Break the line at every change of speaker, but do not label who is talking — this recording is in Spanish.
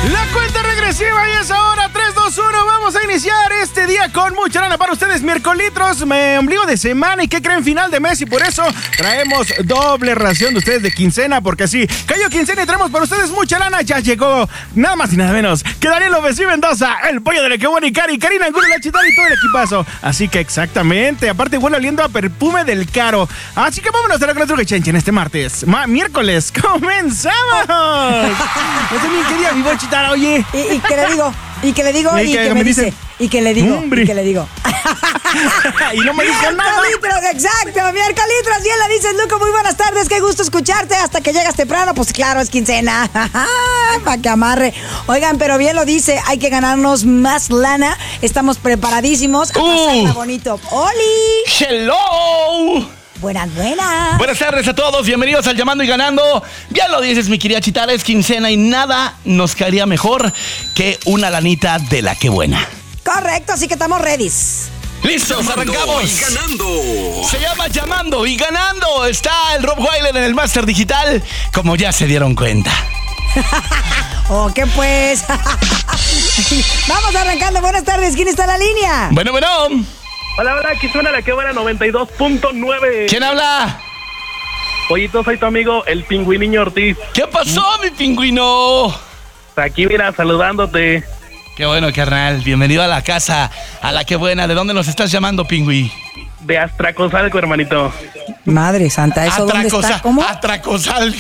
La cuenta regresiva y es ahora 3, 2, 1. Vamos a iniciar este día con mucha lana para ustedes. Miércolitros, ombligo de semana y ¿qué creen? Final de mes y por eso traemos doble ración de ustedes de quincena porque así cayó quincena y traemos para ustedes mucha lana. Ya llegó nada más y nada menos que Daniel López y Mendoza, el pollo de la que buena y Karina Angulo, la Chitara y todo el equipazo. Así que exactamente, aparte huele oliendo a perfume del caro. Así que vámonos a la Clásica Chenchen este martes. Miércoles, comenzamos. No sé bien qué día vivo, Chitara, oye.
¿Y qué le digo? ¿Y qué le digo? ¿Y qué me dice? ¿Y qué le digo?
Hombre.
¿Y qué le digo?
Y no me dijo nada.
Miércolitros, exacto, miércolitros. Bien le dices, Luco, muy buenas tardes, qué gusto escucharte. Hasta que llegas temprano, pues claro, es quincena. Pa' que amarre. Oigan, pero bien lo dice, hay que ganarnos más lana. Estamos preparadísimos a pasarla bonito. ¡Oli!
¡Hello!
Buenas.
Buenas tardes a todos, bienvenidos al Llamando y Ganando. Ya lo dices, mi querida Chitara, es quincena y nada nos caería mejor que una lanita de la que buena.
Correcto, así que estamos readys.
¡Listos, arrancamos!
Y ganando.
Se llama Llamando y Ganando. Está el Rob Weiler en el Máster Digital, como ya se dieron cuenta.
Oh, ¿qué pues? Vamos arrancando, buenas tardes, ¿quién está en la línea?
Bueno.
Hola, aquí suena la que buena 92.9.
¿Quién habla?
Pollito, soy tu amigo, el Pingüiniño Ortiz.
¿Qué pasó, mi pingüino?
Aquí, mira, saludándote.
Qué bueno, carnal. Bienvenido a la casa, a la que buena. ¿De dónde nos estás llamando, pingüí?
De Astracozalco, hermanito.
Madre santa, ¿eso dónde está? ¿Cómo?
Atracozalco.